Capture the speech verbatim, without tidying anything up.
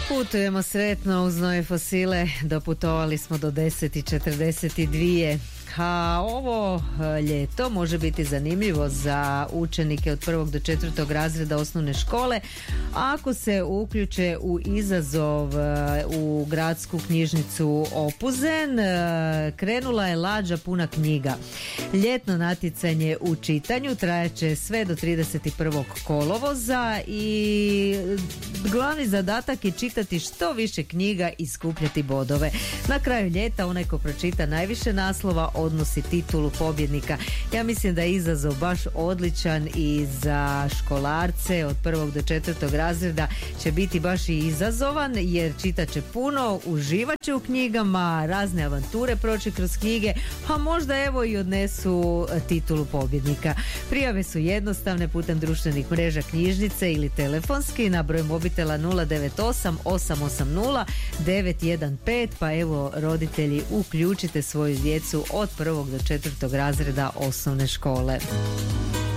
Putujemo sretno uz nove fosile, doputovali smo do deset i četrdeset dvije. A ovo ljeto može biti zanimljivo za učenike od prvog do četvrtog razreda osnovne škole ako se uključe u izazov u gradsku knjižnicu Opuzen. Krenula je lađa puna knjiga. Ljetno natjecanje u čitanju trajaće sve do trideset prvog kolovoza i glavni zadatak je čitati što više knjiga i skupljati bodove. Na kraju ljeta onaj ko pročita najviše naslova odnosi titulu pobjednika. Ja mislim da je izazov baš odličan i za školarce od prvog do četvrtog razreda će biti baš i izazovan jer čitat će puno, uživat će u knjigama, razne avanture proći kroz knjige, a možda evo i odnesu titulu pobjednika. Prijave su jednostavne putem društvenih mreža knjižnice ili telefonski na broj mobitela nula devet osam osam osam nula devet jedan pet, pa evo roditelji uključite svoju djecu od prvog do četvrtog razreda osnovne škole.